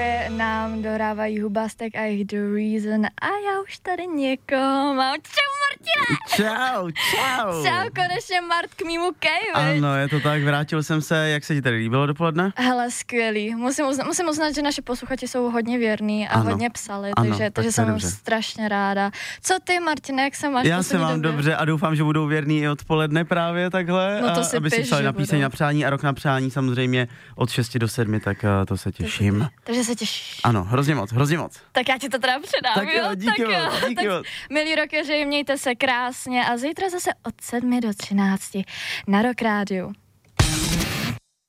Nám dohrávají Hubastek a jejich The Reason a já už tady někoho mám. Čau, Martine! Čau. Čau, konečně Mart k mýmu kejvi. Ano, je to tak, vrátil jsem se, jak se ti tady líbilo dopoledne? Hele, skvělý. Musím uznat, že naše posluchači jsou hodně věrní a hodně psali, takže jsem strašně ráda. Co ty, Martine, jak se máš? Já se mám dobře a doufám, že budou věrní i odpoledne právě takhle. No to si aby si psali na píseň na přání a rok na přání samozřejmě od 6 do 7, tak to se těším. Takže se těšíš. Ano, hrozně moc. Tak já ti to teda předám, tak jo? Díky moc. Milí rockeři, mějte se krásně a zítra zase od 7 do 13 na Rock Rádiu.